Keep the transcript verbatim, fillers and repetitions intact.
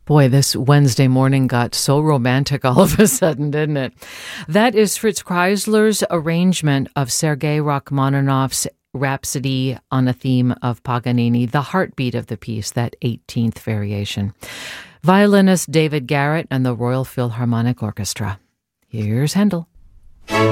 Boy, this Wednesday morning got so romantic all of a sudden, didn't it? That is Fritz Kreisler's arrangement of Sergei Rachmaninoff's Rhapsody on a theme of Paganini, the heartbeat of the piece, that eighteenth variation. Violinist David Garrett and the Royal Philharmonic Orchestra. Here's Handel.